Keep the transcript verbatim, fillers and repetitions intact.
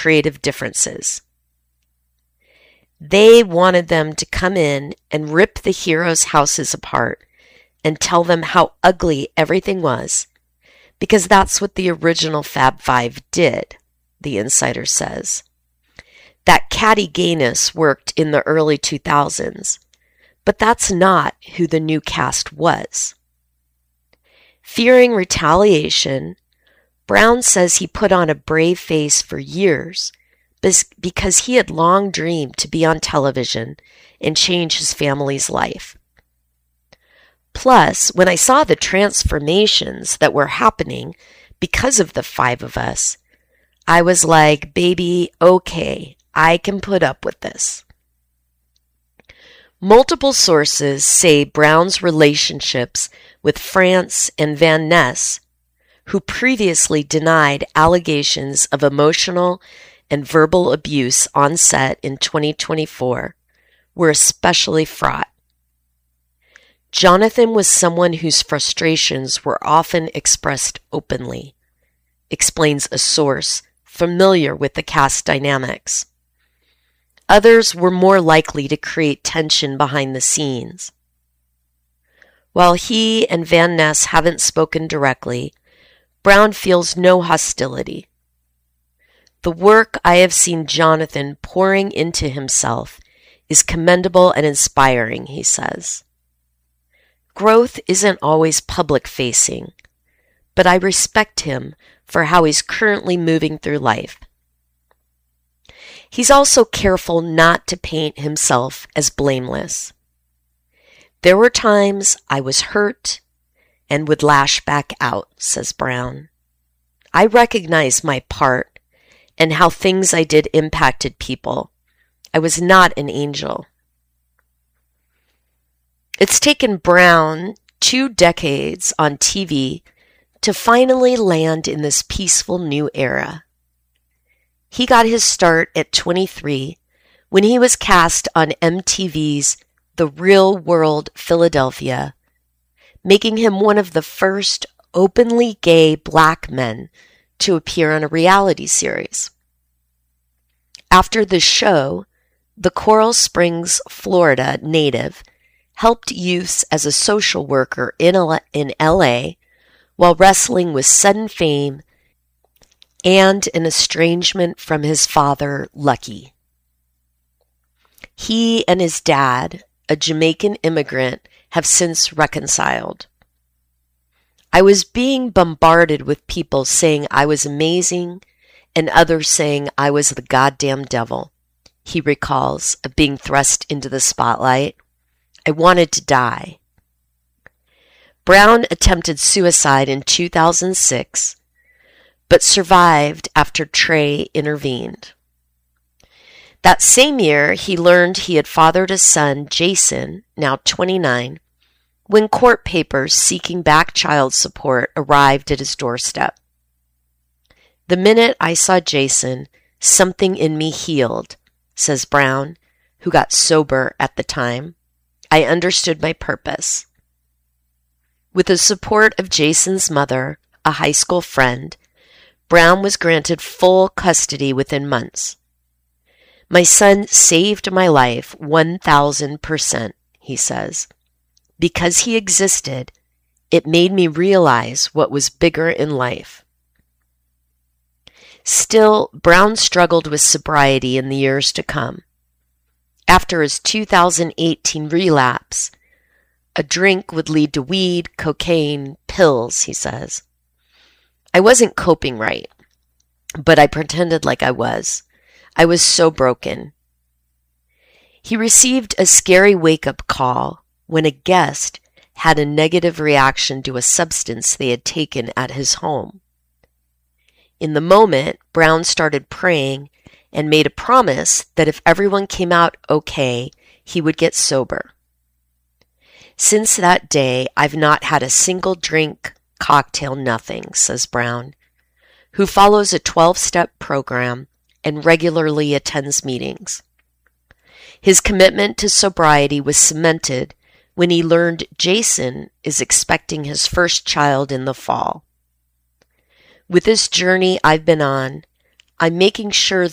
creative differences. They wanted them to come in and rip the heroes' houses apart and tell them how ugly everything was, because that's what the original Fab Five did, the insider says. That catty gayness worked in the early two thousands, but that's not who the new cast was. Fearing retaliation, Brown says he put on a brave face for years because he had long dreamed to be on television and change his family's life. Plus, when I saw the transformations that were happening because of the five of us, I was like, baby, okay, I can put up with this. Multiple sources say Brown's relationships with France and Van Ness, who previously denied allegations of emotional and verbal abuse on set in twenty twenty-four, were especially fraught. Jonathan was someone whose frustrations were often expressed openly, explains a source familiar with the cast dynamics. Others were more likely to create tension behind the scenes. While he and Van Ness haven't spoken directly, Brown feels no hostility. The work I have seen Jonathan pouring into himself is commendable and inspiring, he says. Growth isn't always public-facing, but I respect him for how he's currently moving through life. He's also careful not to paint himself as blameless. There were times I was hurt and would lash back out, says Brown. I recognize my part and how things I did impacted people. I was not an angel. It's taken Brown two decades on T V to finally land in this peaceful new era. He got his start at twenty-three when he was cast on M T V's The Real World Philadelphia, making him one of the first openly gay black men to appear on a reality series. After the show, the Coral Springs, Florida native helped youths as a social worker in L A while wrestling with sudden fame and an estrangement from his father, Lucky. He and his dad, a Jamaican immigrant, have since reconciled. I was being bombarded with people saying I was amazing and others saying I was the goddamn devil, he recalls, of being thrust into the spotlight. I wanted to die. Brown attempted suicide in two thousand six, but survived after Trey intervened. That same year, he learned he had fathered a son, Jason, now twenty-nine, when court papers seeking back child support arrived at his doorstep. The minute I saw Jason, something in me healed, says Brown, who got sober at the time. I understood my purpose. With the support of Jason's mother, a high school friend, Brown was granted full custody within months. My son saved my life one thousand percent, he says. Because he existed, it made me realize what was bigger in life. Still, Brown struggled with sobriety in the years to come. After his two thousand eighteen relapse, a drink would lead to weed, cocaine, pills, he says. I wasn't coping right, but I pretended like I was. I was so broken. He received a scary wake-up call when a guest had a negative reaction to a substance they had taken at his home. In the moment, Brown started praying and made a promise that if everyone came out okay, he would get sober. Since that day, I've not had a single drink, cocktail, nothing, says Brown, who follows a twelve-step program and regularly attends meetings. His commitment to sobriety was cemented when he learned Jason is expecting his first child in the fall. With this journey I've been on, I'm making sure